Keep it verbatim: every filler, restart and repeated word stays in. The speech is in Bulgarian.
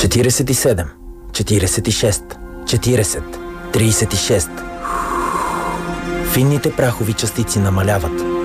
четиридесет и седем, четиридесет и шест, четиридесет, тридесет и шест. Финните прахови частици намаляват.